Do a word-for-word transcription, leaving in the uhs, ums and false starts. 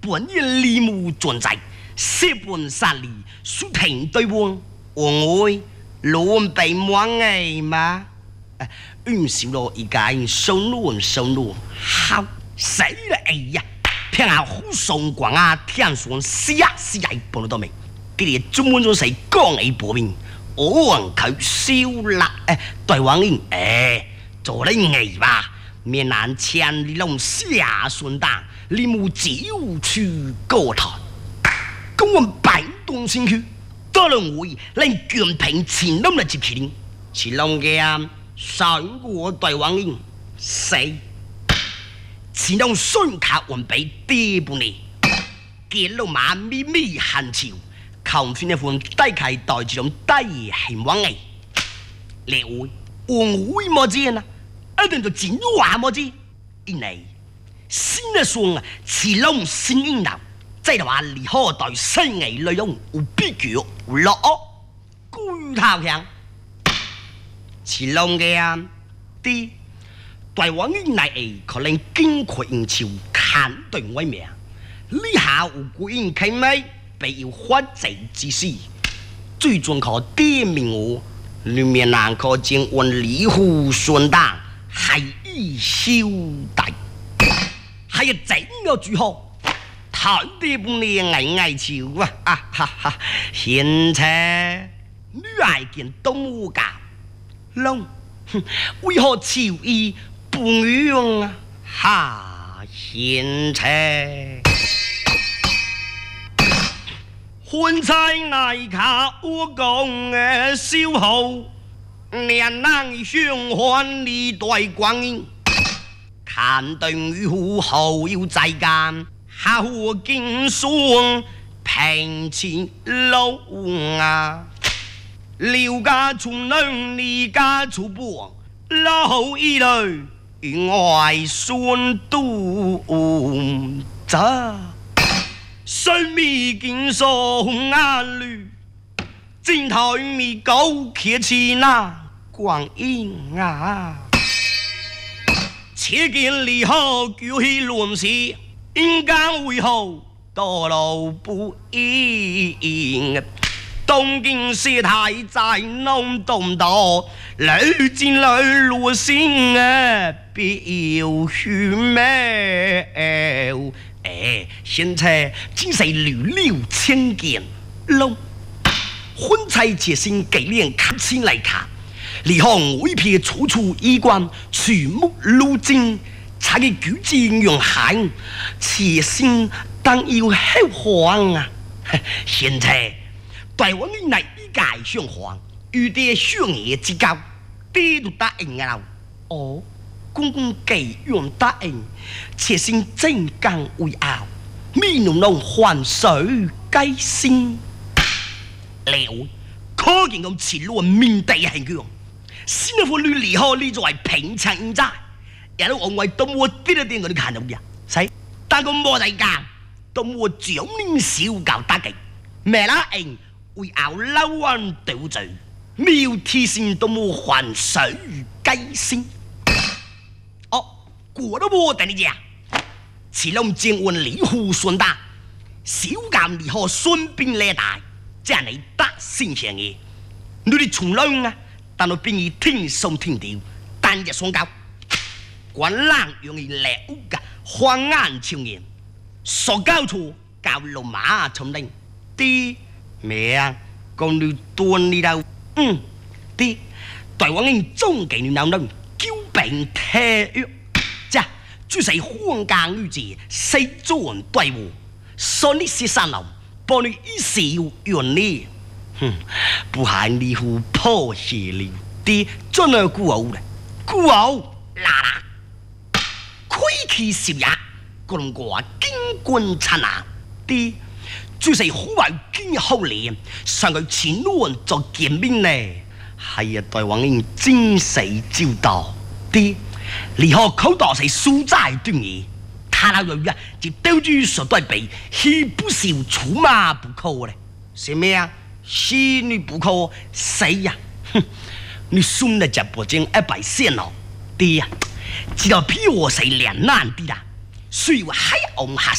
本人李木存在，四本杀力，属停对王，我爱乱被满哎嘛。运少罗一间收罗收罗，好死了哎呀！偏下虎松光啊，天上死啊死啊，帮到没？佢哋专门咗使讲起薄面，我王佢烧啦！诶，对王英诶，做你艺吧，面南千里龙下顺当，你冇九处高台，咁我摆动先去，多人会令卷平前龙嚟接起你，前龙嘅啊，上过对王英死。前龙孙卡完俾地半年，見到馬咪咪行潮，求算一款低契代住種低興往嚟，你會我會麼知啊？一定就剪話麼知？因為先一雙啊，前龍先應流，即係話離開代新藝內容有必腳落居頭向，前龍嘅啊啲。台灣嘅內藝可能經過人潮看對位名，呢下有個人傾咩，被要發財之事，最終靠啲名我，裏面難可見按離戶順當，係以消大，係一整個最好，睇啲半年藝藝潮啊！啊哈哈，現在女愛見動物教，龍為何潮意？不用啊，哈現在婚菜乃卡我講嘅消耗，年能相還你對光陰，看對女戶後要在間，下戶經霜平前路啊，廖家從能你家出波，老一類。外孫都咋？生命經受壓力，正台咪高鐵起那光陰啊！切見離後叫起亂事，應該為後道路不應。東京市太在弄東道，女進女路線啊，必要去咩？誒，現在只是寥寥千件咯。婚菜節先幾年卡先嚟卡，離行每片處處衣冠，全木路徑，才嘅舉薦用行，節先當要後黃啊！現在。台灣嘅內衣界上皇，遇啲商業之交，啲都答應啊！哦，公公既用答應，且先正剛為傲，咪弄弄還水雞先。了，可見咁前路面地係強，先一副女離開呢作為平常人渣，也都往為都冇啲一啲我哋看到嘅，使但個冇大家都冇獎勵小教打擊，咩啦應？為熬老灣賭罪，妙天線都冇還水雞先。哦，果都冇等你講，此龍正按離戶順達，小鑑離河順便嚟大，即係你得先上嘅。你哋從來啊，但係變異天上天調，單日雙交，滾冷容易叻屋㗎，花眼超然，傻交錯教路馬從令啲。咩啊？講你斷你度，嗯，啲台灣人總給你鬧鬧，久病體弱，即係就是荒間女子，誰做人對我，所以是三樓，幫你一時要怨你，哼，不係你戶破謝了，啲真係孤傲咧，孤傲啦啦，虧氣少也，講我經官親啊，啲。就是好話經後年，上佢前路做見面呢，係啊，台灣人真死照道啲，離開口袋係蘇債端嘢，他那樣啊，就兜住所對比，豈不是出馬不可咧？是咩啊？是你不可死呀！哼，你送了隻脖經一百線咯，啲啊，知道譬我係兩難啲啦，所以我還要下